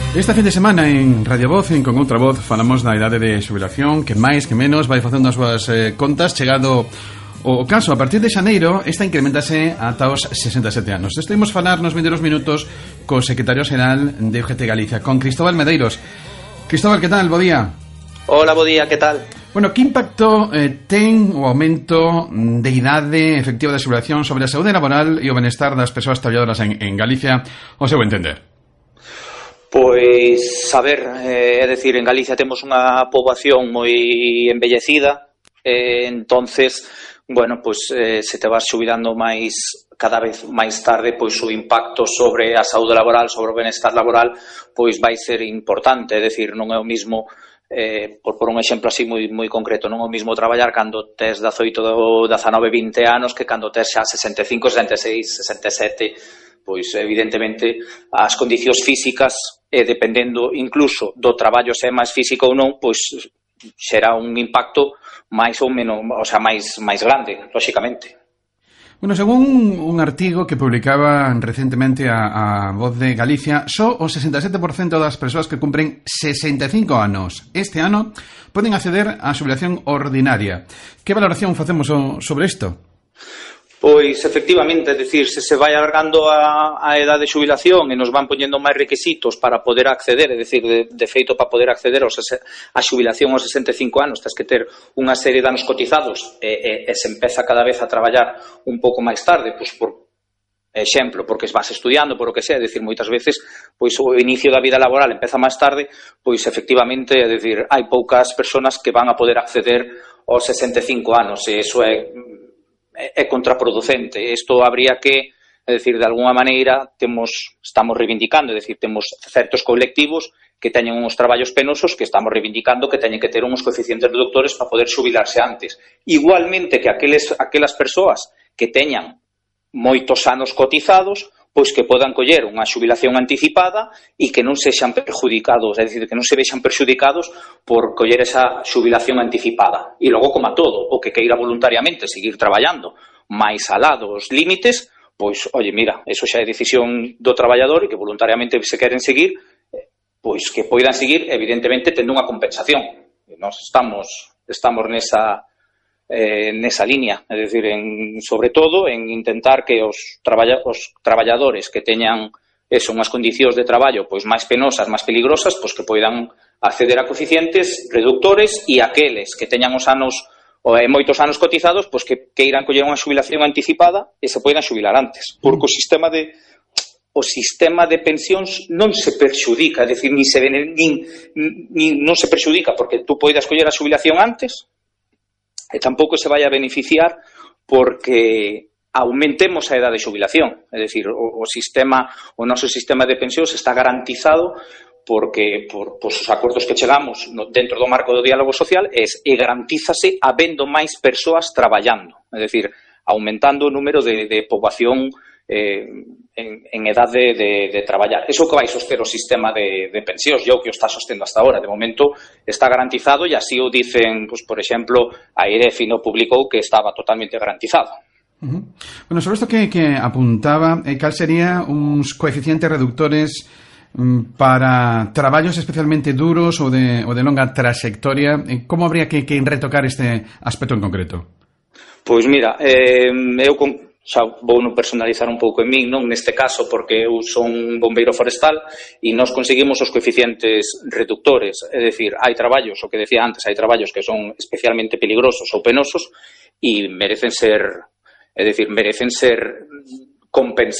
Esta fin de semana en Radio Voz, en Con Outra Voz, falamos da idade de xubilación, que máis que menos vai facendo as súas contas. Chegado o caso, a partir de xaneiro, esta incrementase ata os 67 anos. Estuvimos falar nos 22 minutos co secretario xeral de UGT Galicia, con Cristóbal Medeiros. Cristóbal, que tal? Bo día. Hola, bo día, que tal? Bueno, que impacto ten o aumento de idade efectiva de xubilación sobre a saúde laboral e o benestar das persoas traballadoras en Galicia, o seu entender? Pois, a ver, é dicir, en Galicia temos unha poboación moi envellecida, entonces, bueno, pois se te vas xubilando máis cada vez máis tarde, pois o impacto sobre a saúde laboral, sobre o benestar laboral, pois vai ser importante, é dicir, non é o mismo, por un exemplo así moi concreto, non é o mismo traballar cando tes 18, 19, 20 anos que cando tes xa 65, 66, 67, pois evidentemente as condicións físicas e dependendo incluso do traballo se é máis físico ou non, pois será un impacto máis ou menos, o sea, máis grande, lóxicamente. Bueno, según un artigo que publicaba recentemente a Voz de Galicia, só o 67% das persoas que cumpren 65 anos este ano poden acceder á xubilación ordinaria. Que valoración facemos sobre isto? Pois, efectivamente, é dicir, se vai alargando a edade de xubilación e nos van poñendo máis requisitos para poder acceder, é dicir, de feito, para poder acceder a xubilación aos 65 anos, tens que ter unha serie de anos cotizados e se empeza cada vez a traballar un pouco máis tarde, pois, por exemplo, porque vas estudiando, por o que sea, é dicir, moitas veces, pois, o inicio da vida laboral empeza máis tarde, pois, efectivamente, é dicir, hai poucas persoas que van a poder acceder aos 65 anos, e iso é contraproducente. Isto habría que, é dicir, de alguna maneira estamos reivindicando, é dicir, temos certos colectivos que teñen uns traballos penosos que estamos reivindicando que teñen que ter uns coeficientes reductores para poder xubilarse antes. Igualmente que aquelas persoas que teñan moitos anos cotizados, pois que podan coller unha xubilación anticipada e que non sexan perjudicados, é dicir, que non se vexan perjudicados por coller esa xubilación anticipada. E logo, como a todo, o que queira voluntariamente seguir traballando máis alá dos límites, pois, oye, mira, eso xa é decisión do traballador e que voluntariamente se queren seguir, pois que poidan seguir, evidentemente, tendo unha compensación. Nós estamos nesa línea, é dicir, sobre todo en intentar que os traballadores que teñan unhas condicións de traballo pois máis penosas, máis peligrosas, pois que poidan acceder a coeficientes reductores e aqueles que teñan os anos moitos anos cotizados, pois que queiran coller unha xubilación anticipada e se poidan xubilar antes, porque o sistema de pensións non se perxudica, é dicir, non se perxudica porque tú poidas coller a xubilación antes e tampouco se vai a beneficiar porque aumentemos a edade de xubilación. É dicir, o noso sistema de pensións está garantizado porque por os acordos que chegamos dentro do marco do diálogo social e garantízase habendo máis persoas traballando. É dicir, aumentando o número de poboación en edade de traballar. Iso que vai soster o sistema de pensións, e o que o está sostendo hasta ahora. De momento está garantizado e así o dicen, pues, por exemplo, a IREF no publicou que estaba totalmente garantizado. Bueno, sobre isto que apuntaba, cal sería uns coeficientes reductores para traballos especialmente duros ou de longa trayectoria? Como habría que retocar este aspecto en concreto? Pois mira, eu xa vou non personalizar un pouco en min, non neste caso, porque eu son un bombeiro forestal e nós conseguimos os coeficientes reductores, é dicir, hai traballos, o que decía antes, hai traballos que son especialmente peligrosos ou penosos e merecen ser compensados